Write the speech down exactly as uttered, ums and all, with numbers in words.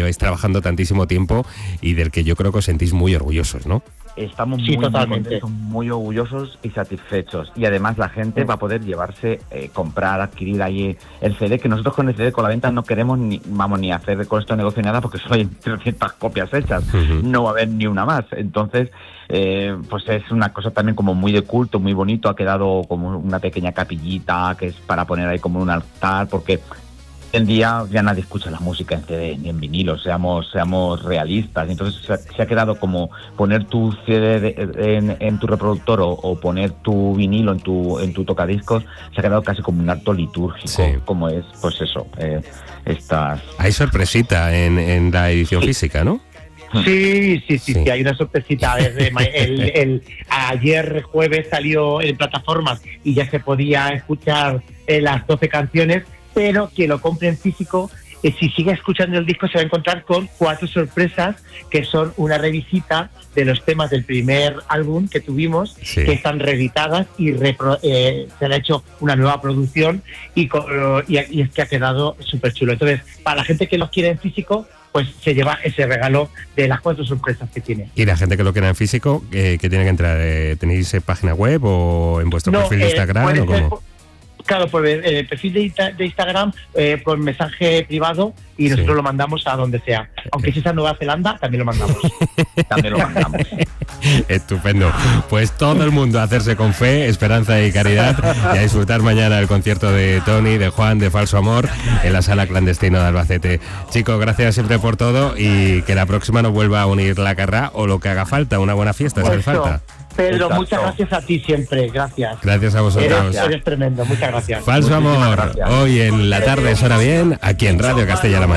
lleváis trabajando tantísimo tiempo y del que yo creo que os sentís muy orgullosos, ¿no? Estamos Sí, muy, muy totalmente. contentos, muy orgullosos y satisfechos. Y además la gente va a poder llevarse, eh, comprar, adquirir ahí el C D, que nosotros con el C D, con la venta, no queremos ni, vamos, ni hacer con esto negocio ni nada, porque solo hay trescientas copias hechas. Uh-huh. No va a haber ni una más. Entonces, eh, pues es una cosa también como muy de culto, muy bonito. Ha quedado como una pequeña capillita que es para poner ahí como un altar, porque hoy en día ya nadie escucha la música en C D ni en vinilo, seamos seamos realistas. Entonces se, se ha quedado como poner tu C D de, en, en tu reproductor o, o poner tu vinilo en tu en tu tocadiscos, se ha quedado casi como un acto litúrgico, sí. Como es, pues eso, eh, estas... Hay sorpresita en, en la edición sí. física, ¿no? Sí, sí, sí, sí, sí, hay una sorpresita. Desde el, el, ayer jueves salió en plataformas y ya se podía escuchar eh, las doce canciones, pero quien lo compre en físico, eh, si sigue escuchando el disco, se va a encontrar con cuatro sorpresas, que son una revisita de los temas del primer álbum que tuvimos, sí. que están reeditadas y repro, eh, se le ha hecho una nueva producción y, y, y es que ha quedado súper chulo. Entonces, para la gente que los quiere en físico, pues se lleva ese regalo de las cuatro sorpresas que tiene. Y la gente que lo quiera en físico, eh, que tiene que entrar, eh, ¿tenéis página web o en vuestro no, perfil de Instagram? Eh, ¿o cómo? Claro, por el, el perfil de, de Instagram, eh, por mensaje privado, y nosotros sí. lo mandamos a donde sea. Aunque si es a Nueva Zelanda, también lo mandamos. También lo mandamos. Estupendo. Pues todo el mundo a hacerse con fe, esperanza y caridad y a disfrutar mañana el concierto de Tony, de Juan, de Falso Amor en la Sala Clandestina de Albacete. Chicos, gracias siempre por todo y que la próxima nos vuelva a unir la carrá o lo que haga falta, una buena fiesta si hace falta. Pedro, Exacto. muchas gracias a ti siempre, gracias. Gracias a vosotros. Eres, eres tremendo, muchas gracias. Falso Amor, gracias. Hoy en la tarde suena bien, aquí en Radio Castilla-La Mancha.